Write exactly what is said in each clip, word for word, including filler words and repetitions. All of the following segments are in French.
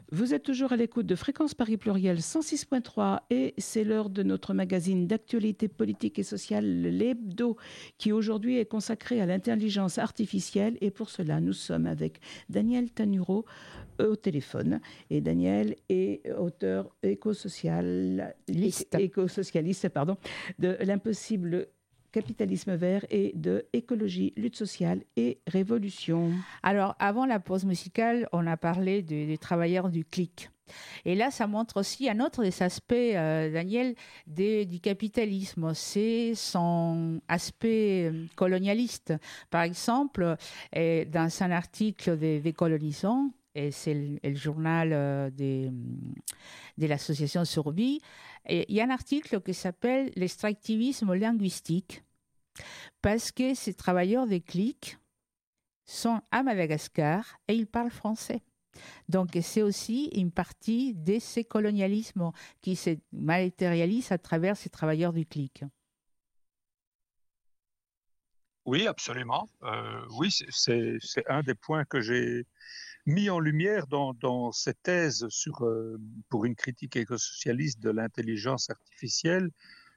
Vous êtes toujours à l'écoute de Fréquence Paris Pluriel cent six point trois et c'est l'heure de notre magazine d'actualité politique et sociale, l'Hebdo, qui aujourd'hui est consacré à l'intelligence artificielle. Et pour cela, nous sommes avec Daniel Tanuro au téléphone. Et Daniel est auteur éco-social, éco-socialiste pardon, de L'impossible capitalisme vert et de écologie, lutte sociale et révolution. Alors, avant la pause musicale, on a parlé des, des travailleurs du clic. Et là, ça montre aussi un autre des aspects, euh, Daniel, des, du capitalisme. C'est son aspect colonialiste. Par exemple, et dans un article des Décolonisants, et c'est le, le journal euh, des, de l'association Survie, et il y a un article qui s'appelle « L'extractivisme linguistique », parce que ces travailleurs des clics sont à Madagascar et ils parlent français. Donc, c'est aussi une partie de ces colonialismes qui se matérialisent à travers ces travailleurs du clic. Oui, absolument. Euh, oui, c'est, c'est, c'est un des points que j'ai mis en lumière dans, dans cette thèse sur, euh, pour une critique éco-socialiste de l'intelligence artificielle,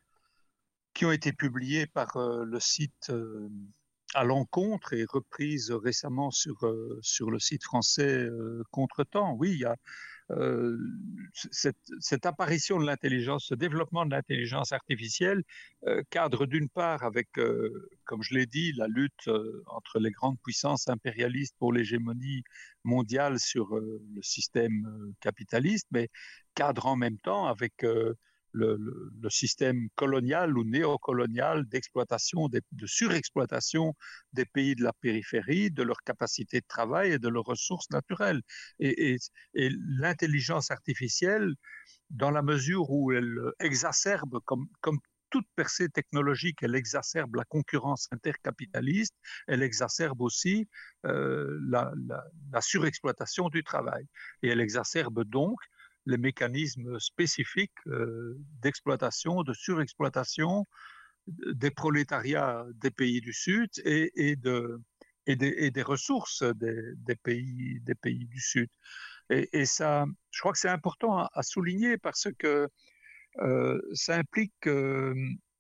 qui ont été publiées par euh, le site euh, à l'encontre et reprises récemment sur, euh, sur le site français euh, Contretemps. Oui, il y a euh, cette, cette apparition de l'intelligence, ce développement de l'intelligence artificielle euh, cadre d'une part avec, euh, comme je l'ai dit, la lutte euh, entre les grandes puissances impérialistes pour l'hégémonie mondiale sur euh, le système euh, capitaliste, mais cadre en même temps avec euh, Le, le, le système colonial ou néocolonial d'exploitation, de, de surexploitation des pays de la périphérie, de leur capacité de travail et de leurs ressources naturelles. Et, et, et l'intelligence artificielle, dans la mesure où elle exacerbe, comme, comme toute percée technologique, elle exacerbe la concurrence intercapitaliste, elle exacerbe aussi euh, la, la, la surexploitation du travail. Et elle exacerbe donc les mécanismes spécifiques euh, d'exploitation, de surexploitation des prolétariats des pays du Sud et, et, de, et, des, et des ressources des, des, pays, des pays du Sud. Et, et ça, je crois que c'est important à, à souligner parce que euh, ça implique... Euh,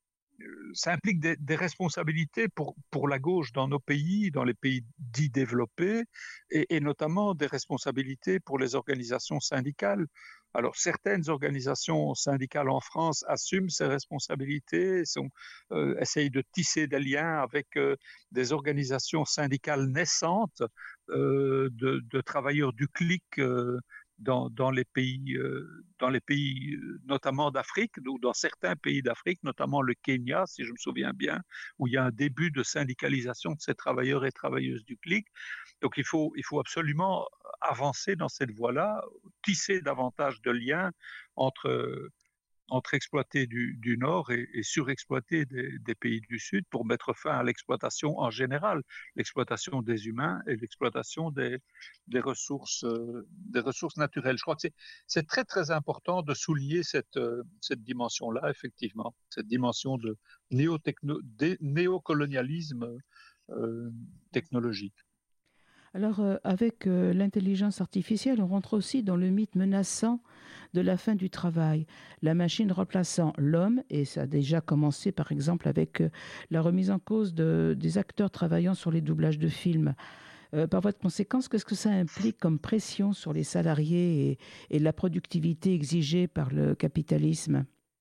ça implique des, des responsabilités pour, pour la gauche dans nos pays, dans les pays dits développés, et, et notamment des responsabilités pour les organisations syndicales. Alors, certaines organisations syndicales en France assument ces responsabilités, sont, euh, essayent de tisser des liens avec euh, des organisations syndicales naissantes euh, de, de travailleurs du clic euh, Dans, dans, les pays, euh, dans les pays, notamment d'Afrique, ou dans certains pays d'Afrique, notamment le Kenya, si je me souviens bien, où il y a un début de syndicalisation de ces travailleurs et travailleuses du clic. Donc il faut, il faut absolument avancer dans cette voie-là, tisser davantage de liens entre, entre exploités du, du Nord et, et surexploités des, des pays du Sud pour mettre fin à l'exploitation en général, l'exploitation des humains et l'exploitation des, des, ressources, euh, des ressources naturelles. Je crois que c'est, c'est très très important de souligner cette, euh, cette dimension-là, effectivement, cette dimension de, néo-techno, de néocolonialisme euh, technologique. Alors, euh, avec euh, l'intelligence artificielle, on rentre aussi dans le mythe menaçant de la fin du travail, la machine remplaçant l'homme, et ça a déjà commencé par exemple avec euh, la remise en cause de, des acteurs travaillant sur les doublages de films. Euh, par voie de conséquence, qu'est-ce que ça implique comme pression sur les salariés et, et la productivité exigée par le capitalisme ?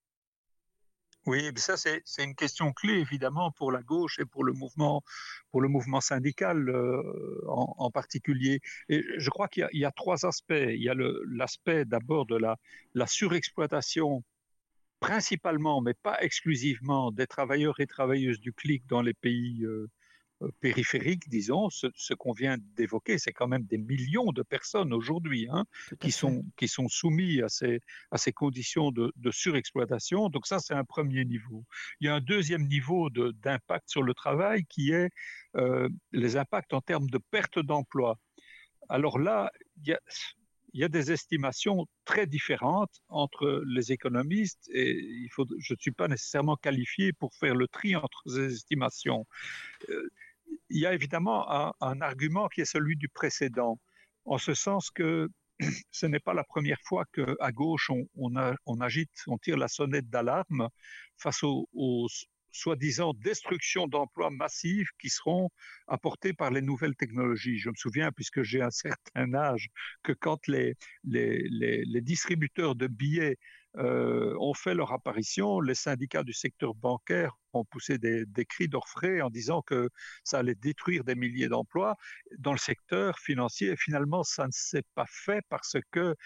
Oui, ça c'est, c'est une question clé évidemment pour la gauche et pour le mouvement, pour le mouvement syndical euh, en, en particulier. Et je crois qu'il y a, il y a trois aspects. Il y a le, l'aspect d'abord de la, la surexploitation, principalement, mais pas exclusivement, des travailleurs et travailleuses du clic dans les pays euh, périphériques, disons, ce, ce qu'on vient d'évoquer, c'est quand même des millions de personnes aujourd'hui hein, qui, sont, qui sont soumis à ces, à ces conditions de, de surexploitation. Donc ça, c'est un premier niveau. Il y a un deuxième niveau de, d'impact sur le travail qui est euh, les impacts en termes de perte d'emploi. Alors là, il y a... Il y a des estimations très différentes entre les économistes et il faut, je ne suis pas nécessairement qualifié pour faire le tri entre ces estimations. Euh, il y a évidemment un, un argument qui est celui du précédent, en ce sens que ce n'est pas la première fois qu'à gauche, on, on, a, on agite, on tire la sonnette d'alarme face aux, aux soi-disant destruction d'emplois massives qui seront apportées par les nouvelles technologies. Je me souviens, puisque j'ai un certain âge, que quand les, les, les, les distributeurs de billets euh, ont fait leur apparition, les syndicats du secteur bancaire ont poussé des, des cris d'orfraie en disant que ça allait détruire des milliers d'emplois dans le secteur financier. Et finalement, ça ne s'est pas fait parce que euh,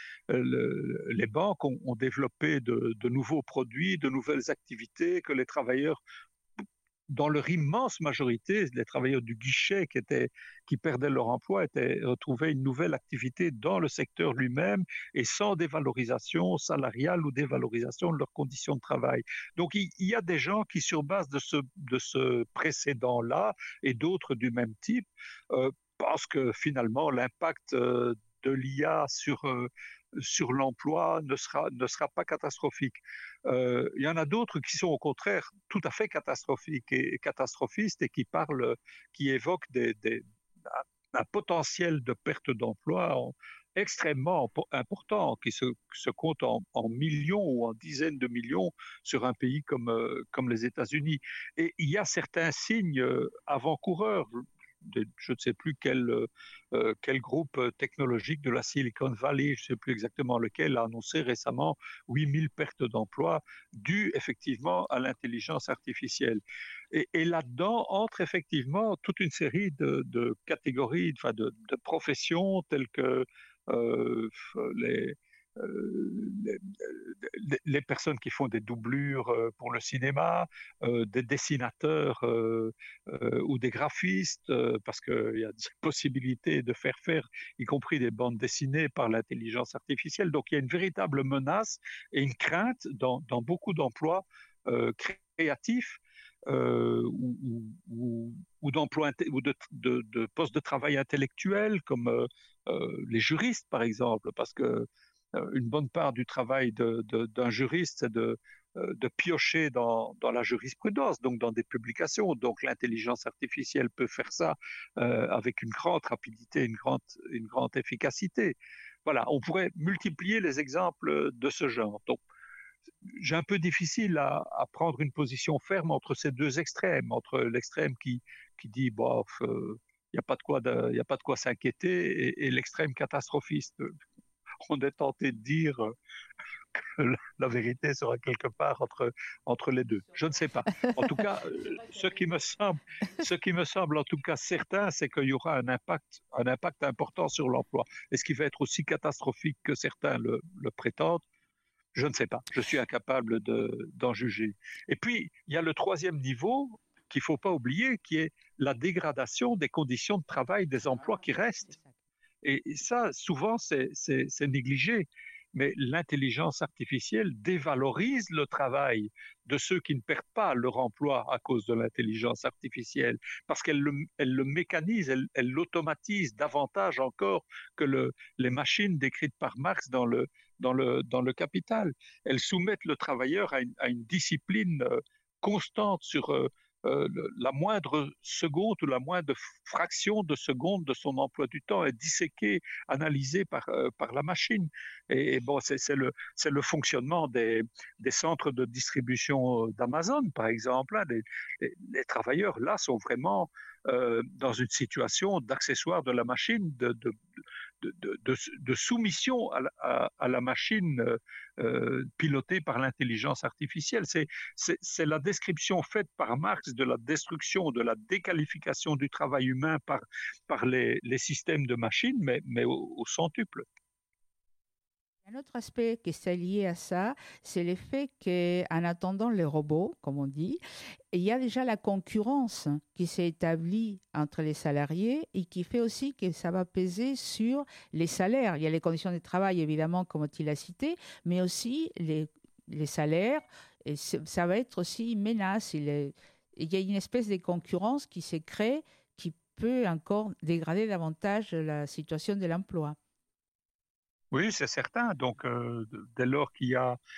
le, les banques ont, ont développé de, de nouveaux produits, de nouvelles activités que les travailleurs, dans leur immense majorité, les travailleurs du guichet qui, étaient, qui perdaient leur emploi étaient retrouvaient une nouvelle activité dans le secteur lui-même et sans dévalorisation salariale ou dévalorisation de leurs conditions de travail. Donc il, il y a des gens qui, sur base de ce, de ce précédent-là et d'autres du même type, euh, pensent que finalement l'impact euh, de l'I A sur... Euh, sur l'emploi ne sera, ne sera pas catastrophique. Euh, il y en a d'autres qui sont au contraire tout à fait catastrophiques et, et catastrophistes et qui parlent, qui évoquent des, des, un, un potentiel de perte d'emploi en, extrêmement important, qui se, se compte en, en millions ou en dizaines de millions sur un pays comme, euh, comme les États-Unis. Et il y a certains signes avant-coureurs. Je ne sais plus quel, euh, quel groupe technologique de la Silicon Valley, je ne sais plus exactement lequel, a annoncé récemment huit mille pertes d'emplois dues effectivement à l'intelligence artificielle. Et, et là-dedans entre effectivement toute une série de, de catégories, enfin de, de professions telles que euh, les... Euh, les, les personnes qui font des doublures euh, pour le cinéma, euh, des dessinateurs euh, euh, ou des graphistes, euh, parce qu'il y a des possibilités de faire faire, y compris des bandes dessinées par l'intelligence artificielle. Donc il y a une véritable menace et une crainte dans, dans beaucoup d'emplois euh, créatifs euh, ou, ou, ou d'emplois ou de, de, de postes de travail intellectuels comme euh, euh, les juristes par exemple, parce que une bonne part du travail de, de, d'un juriste, c'est de, de piocher dans, dans la jurisprudence, donc dans des publications. Donc l'intelligence artificielle peut faire ça euh, avec une grande rapidité, une grande, une grande efficacité. Voilà, on pourrait multiplier les exemples de ce genre. Donc, j'ai un peu difficile à, à prendre une position ferme entre ces deux extrêmes, entre l'extrême qui, qui dit, bof, il euh, n'y a pas de quoi, de, y a pas de quoi s'inquiéter, et, et l'extrême catastrophiste. On est tenté de dire que la vérité sera quelque part entre, entre les deux. Je ne sais pas. En tout cas, ce qui me semble, ce qui me semble en tout cas certain, c'est qu'il y aura un impact, un impact important sur l'emploi. Est-ce qu'il va être aussi catastrophique que certains le, le prétendent? Je ne sais pas. Je suis incapable de, d'en juger. Et puis, il y a le troisième niveau qu'il ne faut pas oublier, qui est la dégradation des conditions de travail des emplois qui restent. Et ça, souvent, c'est, c'est, c'est négligé. Mais l'intelligence artificielle dévalorise le travail de ceux qui ne perdent pas leur emploi à cause de l'intelligence artificielle, parce qu'elle le, elle le mécanise, elle, elle l'automatise davantage encore que le, les machines décrites par Marx dans le, dans le, dans le Capital. Elles soumettent le travailleur à une, à une discipline euh, constante sur... Euh, Euh, la moindre seconde ou la moindre fraction de seconde de son emploi du temps est disséquée, analysée par, euh, par la machine. Et, et bon, c'est, c'est, le, c'est le fonctionnement des, des centres de distribution d'Amazon, par exemple. Hein. Les, les, les travailleurs, là, sont vraiment euh, dans une situation d'accessoire de la machine, de, de, de, de, de, de soumission à la, à, à la machine euh, pilotée par l'intelligence artificielle. C'est, c'est, c'est la description faite par Marx de la destruction, de la déqualification du travail humain par, par les, les systèmes de machines, mais, mais au, au centuple. Un autre aspect qui est lié à ça, c'est le fait qu'en attendant les robots, comme on dit, il y a déjà la concurrence qui s'est établie entre les salariés et qui fait aussi que ça va peser sur les salaires. Il y a les conditions de travail, évidemment, comme tu l'as cité, mais aussi les, les salaires. Et ça va être aussi une menace. Il, est, il y a une espèce de concurrence qui s'est créée qui peut encore dégrader davantage la situation de l'emploi. Oui, c'est certain. Donc, euh, dès lors qu'il y a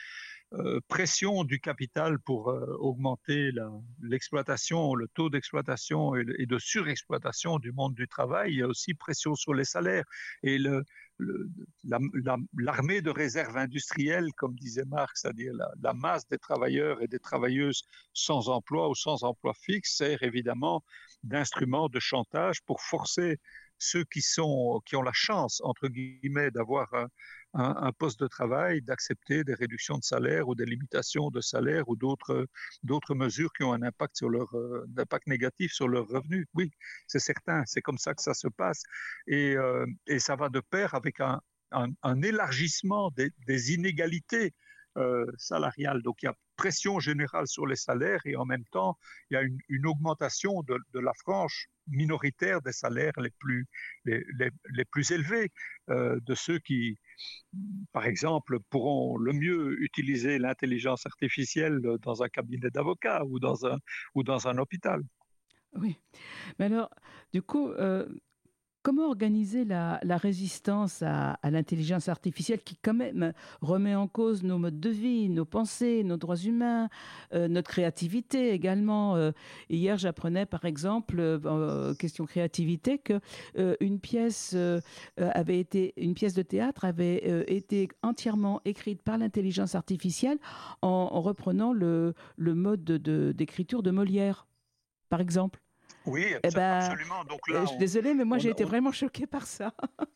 euh, pression du capital pour euh, augmenter la, l'exploitation, le taux d'exploitation et, et de surexploitation du monde du travail. Il y a aussi pression sur les salaires. Et le, le, la, la, l'armée de réserve industrielle, comme disait Marx, c'est-à-dire la, la masse des travailleurs et des travailleuses sans emploi ou sans emploi fixe, sert évidemment d'instrument de chantage pour forcer ceux qui, sont, qui ont la chance, entre guillemets, d'avoir un, un, un poste de travail, d'accepter des réductions de salaire ou des limitations de salaire ou d'autres, d'autres mesures qui ont un impact, sur leur, euh, un impact négatif sur leurs revenus. Oui, c'est certain, c'est comme ça que ça se passe. Et, euh, et ça va de pair avec un, un, un élargissement des, des inégalités euh, salariales. Donc il y a pression générale sur les salaires et en même temps, il y a une, une augmentation de, de la frange minoritaire des salaires les plus, les, les, les plus élevés, euh, de ceux qui, par exemple, pourront le mieux utiliser l'intelligence artificielle dans un cabinet d'avocat ou dans un, ou dans un hôpital. Oui, mais alors, du coup, euh, comment organiser la, la résistance à, à l'intelligence artificielle qui quand même remet en cause nos modes de vie, nos pensées, nos droits humains, euh, notre créativité également. Euh, hier, j'apprenais par exemple, euh, question créativité, que euh, une pièce euh, avait été, une pièce de théâtre avait euh, été entièrement écrite par l'intelligence artificielle en, en reprenant le, le mode de, de, d'écriture de Molière, par exemple. Oui, Eh ben, absolument. Donc euh, là, je suis on, désolée, mais moi on, j'ai été on... vraiment choquée par ça.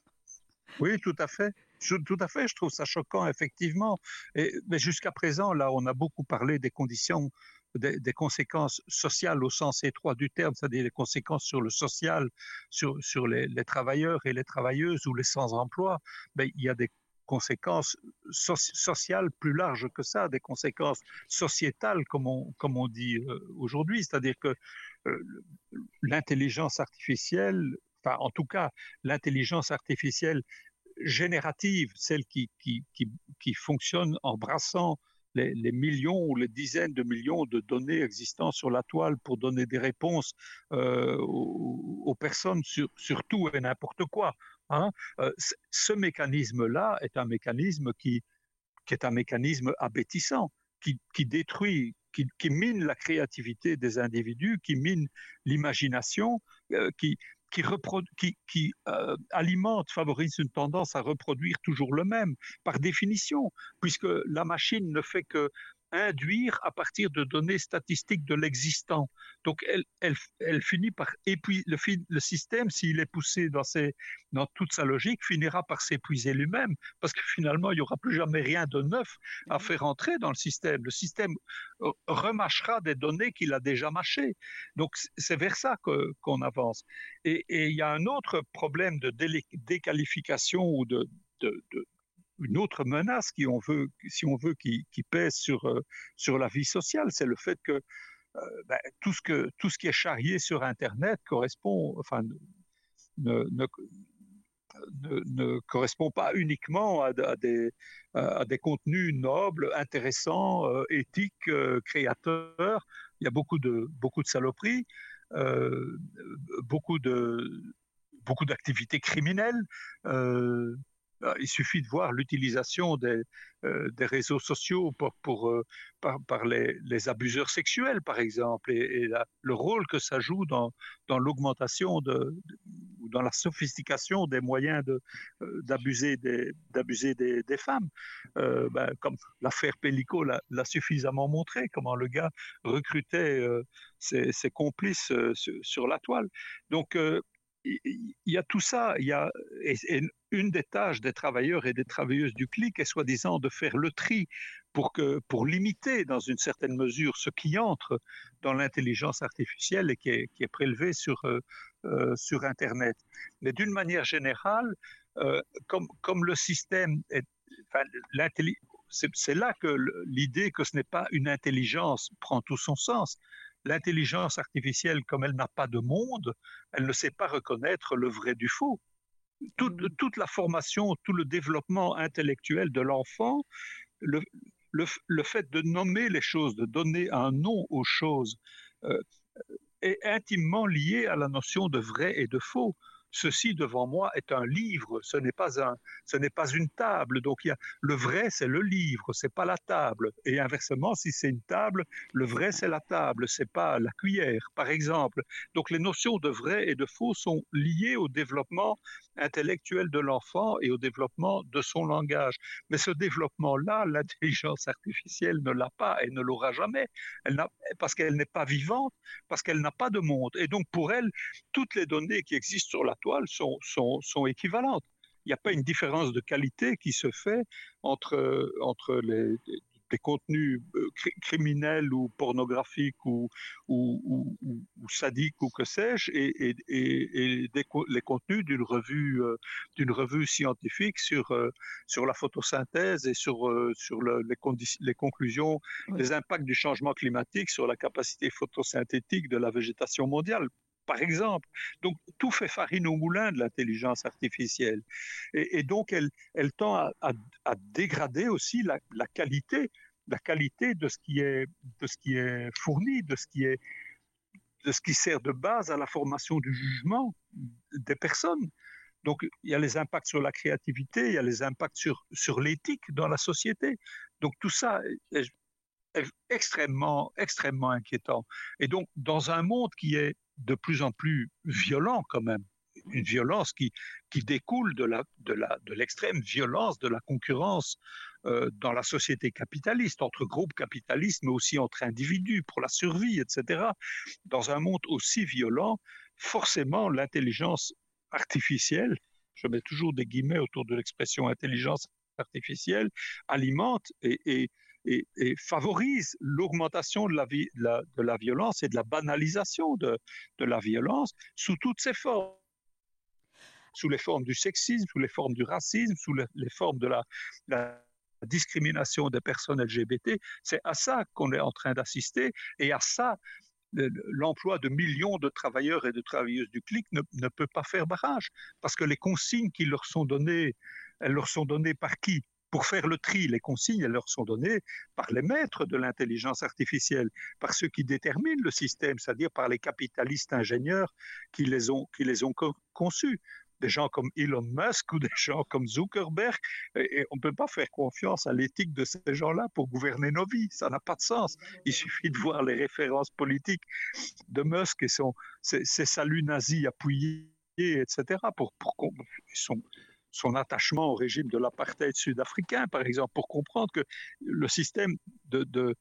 Oui, tout à fait. Je, tout à fait, je trouve ça choquant, effectivement. Et, mais jusqu'à présent, là, on a beaucoup parlé des conditions, des, des conséquences sociales au sens étroit du terme, c'est-à-dire les conséquences sur le social, sur, sur les, les travailleurs et les travailleuses ou les sans-emploi. Mais il y a des conséquences so- sociales plus larges que ça, des conséquences sociétales, comme on, comme on dit euh, aujourd'hui. C'est-à-dire que euh, l'intelligence artificielle, enfin, en tout cas, l'intelligence artificielle générative, celle qui, qui, qui, qui fonctionne en brassant les, les millions ou les dizaines de millions de données existant sur la toile pour donner des réponses euh, aux, aux personnes sur, sur tout et n'importe quoi. Hein. Euh, ce mécanisme-là est un mécanisme qui, qui est un mécanisme abétissant, qui, qui détruit, qui, qui mine la créativité des individus, qui mine l'imagination, euh, qui, qui, qui, qui euh, alimente, favorise une tendance à reproduire toujours le même, par définition, puisque la machine ne fait que induire à partir de données statistiques de l'existant. Donc, elle, elle, elle finit par épuiser, le, le système, s'il est poussé dans, ses, dans toute sa logique, finira par s'épuiser lui-même, parce que finalement, il n'y aura plus jamais rien de neuf à faire entrer dans le système. Le système remâchera des données qu'il a déjà mâchées. Donc, c'est vers ça que, qu'on avance. Et, et il y a un autre problème de dé, déqualification ou de, de, de une autre menace, qui on veut, si on veut, qui, qui pèse sur, euh, sur la vie sociale, c'est le fait que, euh, ben, tout, ce que tout ce qui est charrié sur Internet correspond, enfin, ne, ne, ne, ne correspond pas uniquement à, à, des, à des contenus nobles, intéressants, euh, éthiques, euh, créateurs. Il y a beaucoup de, beaucoup de saloperies, euh, beaucoup de, beaucoup d'activités criminelles. Euh, Il suffit de voir l'utilisation des, euh, des réseaux sociaux pour, pour, euh, par, par les, les abuseurs sexuels, par exemple, et, et la, le rôle que ça joue dans, dans l'augmentation de, ou dans la sophistication des moyens de, euh, d'abuser, des, d'abuser des, des femmes. Euh, ben, comme l'affaire Pellico l'a, l'a suffisamment montré, comment le gars recrutait euh, ses, ses complices euh, sur, sur la toile. Donc, euh, il y a tout ça, il y a, et, et une des tâches des travailleurs et des travailleuses du clic est soi-disant de faire le tri pour, que, pour limiter dans une certaine mesure ce qui entre dans l'intelligence artificielle et qui est, qui est prélevé sur, euh, sur Internet. Mais d'une manière générale, euh, comme, comme le système est, enfin, c'est, c'est là que l'idée que ce n'est pas une intelligence prend tout son sens. L'intelligence artificielle, comme elle n'a pas de monde, elle ne sait pas reconnaître le vrai du faux. Toute, toute la formation, tout le développement intellectuel de l'enfant, le, le, le fait de nommer les choses, de donner un nom aux choses, euh, est intimement lié à la notion de vrai et de faux. ceci devant moi est un livre, ce n'est pas, un, ce n'est pas une table. Donc il y a, le vrai, c'est le livre, c'est pas la table. Et inversement, si c'est une table, le vrai, c'est la table, c'est pas la cuillère, par exemple. Donc les notions de vrai et de faux sont liées au développement intellectuel de l'enfant et au développement de son langage. Mais ce développement-là, l'intelligence artificielle ne l'a pas et ne l'aura jamais, elle n'a, parce qu'elle n'est pas vivante, parce qu'elle n'a pas de monde. Et donc pour elle, toutes les données qui existent sur la toile sont, sont, sont équivalentes. Il n'y a pas une différence de qualité qui se fait entre, entre les, des contenus criminels ou pornographiques ou, ou, ou, ou sadiques ou que sais-je, et, et, et, et des, les contenus d'une revue, euh, d'une revue scientifique sur, euh, sur la photosynthèse et sur, euh, sur le, les, les conclusions, oui. les impacts du changement climatique sur la capacité photosynthétique de la végétation mondiale, par exemple. Donc, tout fait farine au moulin de l'intelligence artificielle. Et, et donc, elle, elle tend à, à, à dégrader aussi la, la qualité, la qualité de ce qui est, de ce qui est fourni, de ce qui est, de ce qui sert de base à la formation du jugement des personnes. Donc, il y a les impacts sur la créativité, il y a les impacts sur, sur l'éthique dans la société. Donc, tout ça est, est extrêmement, extrêmement inquiétant. Et donc, dans un monde qui est de plus en plus violent quand même, une violence qui, qui découle de, la, de, la, de l'extrême violence de la concurrence euh, dans la société capitaliste, entre groupes capitalistes, mais aussi entre individus pour la survie, et cetera. Dans un monde aussi violent, forcément, l'intelligence artificielle, je mets toujours des guillemets autour de l'expression intelligence artificielle, alimente et, et Et, et favorise l'augmentation de la, de, la, de la violence et de la banalisation de, de la violence sous toutes ses formes, sous les formes du sexisme, sous les formes du racisme, sous les, les formes de la, la discrimination des personnes L G B T. C'est à ça qu'on est en train d'assister, et à ça, l'emploi de millions de travailleurs et de travailleuses du clic ne, ne peut pas faire barrage, parce que les consignes qui leur sont données, elles leur sont données par qui ? Pour faire le tri, les consignes, elles leur sont données par les maîtres de l'intelligence artificielle, par ceux qui déterminent le système, c'est-à-dire par les capitalistes ingénieurs qui les ont, qui les ont conçus. Des gens comme Elon Musk ou des gens comme Zuckerberg, et on ne peut pas faire confiance à l'éthique de ces gens-là pour gouverner nos vies, ça n'a pas de sens. Il suffit de voir les références politiques de Musk et son, ses, ses saluts nazis appuyés, et cetera, pour, pour son, son attachement au régime de l'apartheid sud-africain, par exemple, pour comprendre que le système de, de,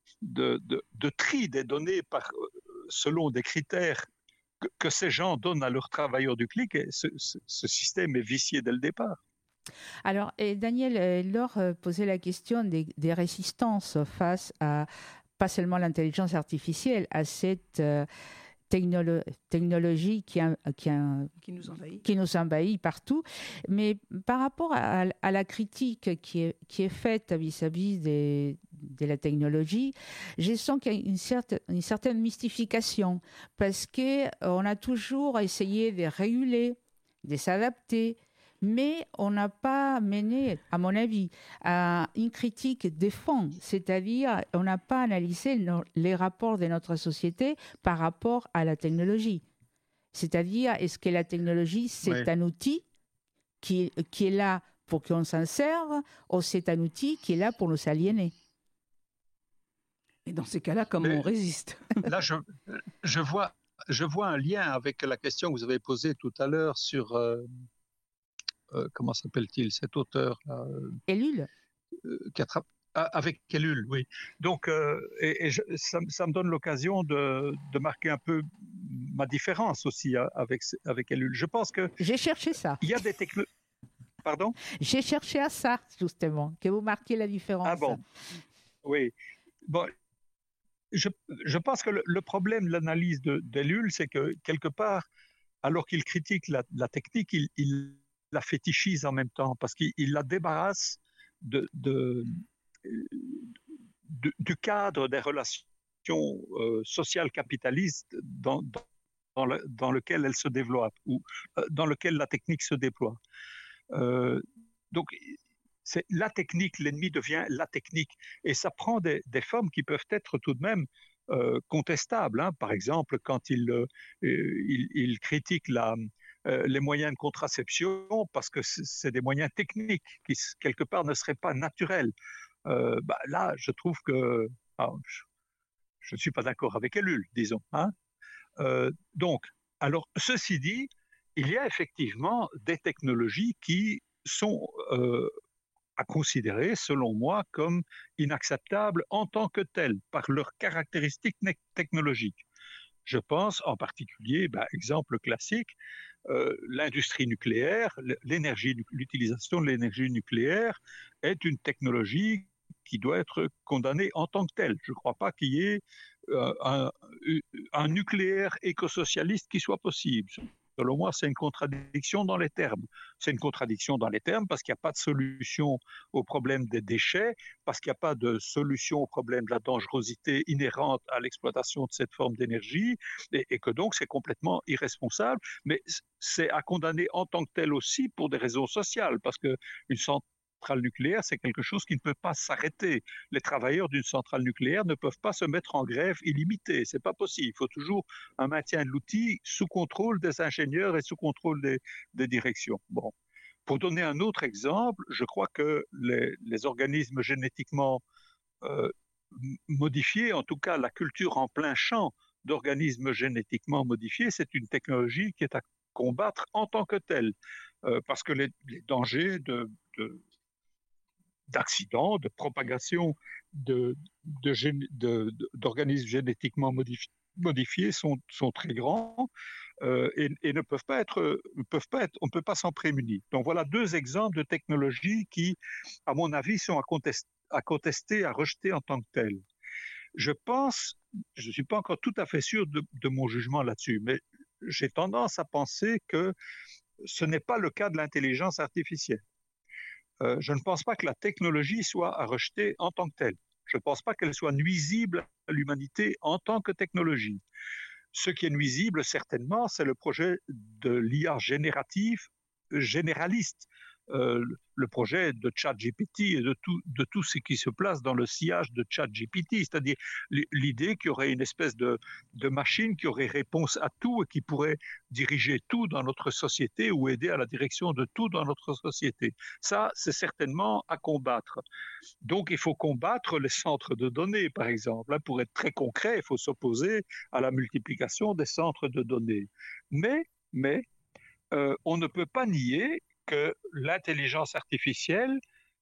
de, de, de tri des données par, selon des critères que, que ces gens donnent à leurs travailleurs du clic, ce, ce, ce système est vicié dès le départ. Alors, et Daniel, Laure posait la question des, des résistances face à, pas seulement l'intelligence artificielle, à cette... Euh, Technolo- technologie qui, a, qui, a, qui, nous envahit. qui nous envahit partout. Mais par rapport à, à la critique qui est, qui est faite vis-à-vis des, de la technologie, je sens qu'il y a une, certain, une certaine mystification parce qu'on a toujours essayé de réguler, de s'adapter, mais on n'a pas mené, à mon avis, à une critique de fond, c'est-à-dire on n'a pas analysé nos, les rapports de notre société par rapport à la technologie. C'est-à-dire, est-ce que la technologie, c'est oui. un outil qui, qui est là pour qu'on s'en serve, ou c'est un outil qui est là pour nous aliéner ? Et dans ces cas-là, comment mais, on résiste ? Là, je, je, vois, je vois un lien avec la question que vous avez posée tout à l'heure sur... Euh, Euh, comment s'appelle-t-il, cet auteur euh, Ellul euh, qui attrape, ah, avec Ellul, oui. Donc, euh, et, et je, ça, ça me donne l'occasion de, de marquer un peu ma différence aussi avec, avec Ellul. Je pense que... J'ai cherché ça. Il y a des technologies... Pardon ? J'ai cherché à ça, justement, que vous marquiez la différence. Ah bon, oui. Bon, je, je pense que le, le problème de l'analyse de, d'Ellul, c'est que, quelque part, alors qu'il critique la, la technique, il... il la fétichise en même temps, parce qu'il la débarrasse de, de, de, du cadre des relations euh, sociales capitalistes dans, dans, le, dans lequel elle se développe, ou euh, dans lequel la technique se déploie. Euh, donc, c'est la technique, l'ennemi devient la technique, et ça prend des, des formes qui peuvent être tout de même euh, contestables. Hein. Par exemple, quand il, euh, il, il critique la euh, les moyens de contraception parce que c'est des moyens techniques qui, quelque part, ne seraient pas naturels. Euh, bah, là, je trouve que ah, je ne suis pas d'accord avec Ellul, disons. Hein. Euh, donc, alors, ceci dit, il y a effectivement des technologies qui sont euh, à considérer, selon moi, comme inacceptables en tant que telles, par leurs caractéristiques technologiques. Je pense en particulier, bah, exemple classique, euh, l'industrie nucléaire, l'énergie, l'utilisation de l'énergie nucléaire est une technologie qui doit être condamnée en tant que telle. Je ne crois pas qu'il y ait euh, un, un nucléaire écosocialiste qui soit possible. Selon moi, c'est une contradiction dans les termes. C'est une contradiction dans les termes parce qu'il n'y a pas de solution au problème des déchets, parce qu'il n'y a pas de solution au problème de la dangerosité inhérente à l'exploitation de cette forme d'énergie, et, et que donc c'est complètement irresponsable. Mais c'est à condamner en tant que tel aussi pour des raisons sociales, parce qu'une centrale nucléaire, c'est quelque chose qui ne peut pas s'arrêter. Les travailleurs d'une centrale nucléaire ne peuvent pas se mettre en grève illimitée. C'est pas possible. Il faut toujours un maintien de l'outil sous contrôle des ingénieurs et sous contrôle des, des directions. Bon. Pour donner un autre exemple, je crois que les, les organismes génétiquement euh, modifiés, en tout cas la culture en plein champ d'organismes génétiquement modifiés, c'est une technologie qui est à combattre en tant que telle. Euh, parce que les, les dangers de, de d'accidents, de propagation de, de gén- de, de, d'organismes génétiquement modifiés, modifiés sont, sont très grands euh, et, et ne peuvent pas être, ne peuvent pas être, on ne peut pas s'en prémunir. Donc voilà deux exemples de technologies qui, à mon avis, sont à contester, à contester, à rejeter en tant que telles. Je pense, je ne suis pas encore tout à fait sûr de, de mon jugement là-dessus, mais j'ai tendance à penser que ce n'est pas le cas de l'intelligence artificielle. Euh, je ne pense pas que la technologie soit à rejeter en tant que telle. Je ne pense pas qu'elle soit nuisible à l'humanité en tant que technologie. Ce qui est nuisible, certainement, c'est le projet de l'I A générative, généraliste, euh, le projet de ChatGPT et de tout, de tout ce qui se place dans le sillage de ChatGPT, c'est-à-dire l'idée qu'il y aurait une espèce de, de machine qui aurait réponse à tout et qui pourrait diriger tout dans notre société ou aider à la direction de tout dans notre société. Ça, c'est certainement à combattre. Donc, il faut combattre les centres de données, par exemple. Là, pour être très concret, il faut s'opposer à la multiplication des centres de données. Mais, mais euh, on ne peut pas nier que l'intelligence artificielle,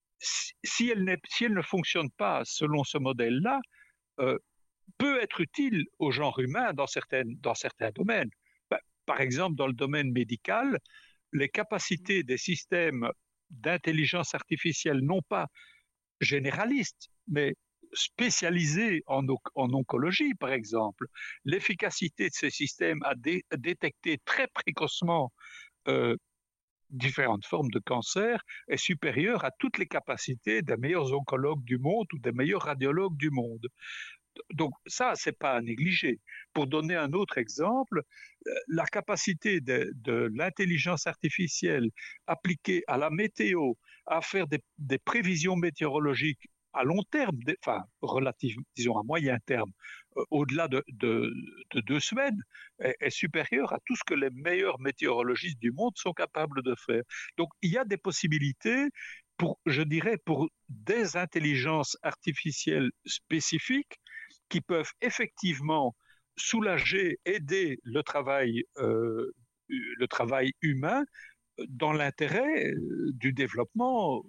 si elle, si elle ne fonctionne pas selon ce modèle-là, euh, peut être utile au genre humain dans, certaines, dans certains domaines. Ben, par exemple, dans le domaine médical, les capacités des systèmes d'intelligence artificielle, non pas généralistes, mais spécialisés en, en oncologie, par exemple, l'efficacité de ces systèmes à, dé, à détecter très précocement euh, différentes formes de cancer est supérieure à toutes les capacités des meilleurs oncologues du monde ou des meilleurs radiologues du monde. Donc ça, c'est pas à négliger. Pour donner un autre exemple, la capacité de, de l'intelligence artificielle appliquée à la météo, à faire des, des prévisions météorologiques à long terme, enfin relativement, disons à moyen terme, euh, au-delà de, de, de deux semaines, est, est supérieure à tout ce que les meilleurs météorologistes du monde sont capables de faire. Donc il y a des possibilités pour, je dirais, pour des intelligences artificielles spécifiques qui peuvent effectivement soulager, aider le travail, euh, le travail humain dans l'intérêt du développement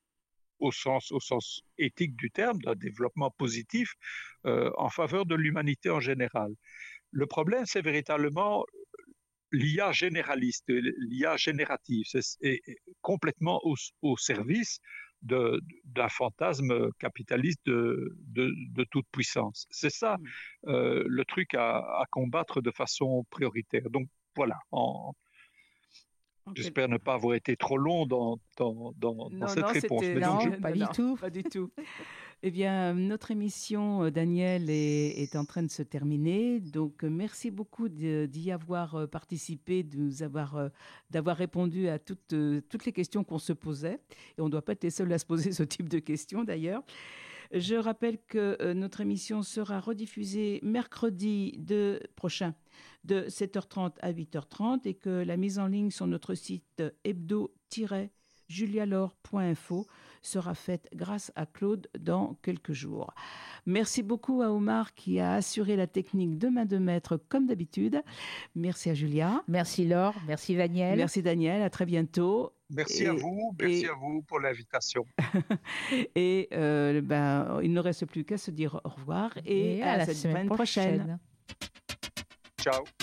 au sens, au sens éthique du terme, d'un développement positif euh, en faveur de l'humanité en général. Le problème, c'est véritablement l'I A généraliste, l'I A générative, c'est, est complètement au, au service de, d'un fantasme capitaliste de, de, de toute puissance. C'est ça euh, le truc à, à combattre de façon prioritaire. Donc voilà, en, okay. J'espère ne pas avoir été trop long dans, dans, dans, non, dans cette non, réponse. Mais non, donc, je, pas, non, du non, tout. pas du tout. Eh bien, notre émission, Daniel, est, est en train de se terminer. Donc, merci beaucoup de, d'y avoir participé, de nous avoir, d'avoir répondu à toutes, toutes les questions qu'on se posait. Et on ne doit pas être les seuls à se poser ce type de questions, d'ailleurs. Je rappelle que euh, notre émission sera rediffusée mercredi de, prochain de sept heures trente à huit heures trente et que la mise en ligne sur notre site hebdo tiret julialaure point info sera faite grâce à Claude dans quelques jours. Merci beaucoup à Omar qui a assuré la technique de main de maître comme d'habitude. Merci à Julia. Merci Laure, merci Daniel. Merci Daniel, à très bientôt. Merci et, à vous, merci et, à vous pour l'invitation. et euh, ben, il ne reste plus qu'à se dire au revoir et, et à, à la cette semaine prochaine. prochaine. Ciao.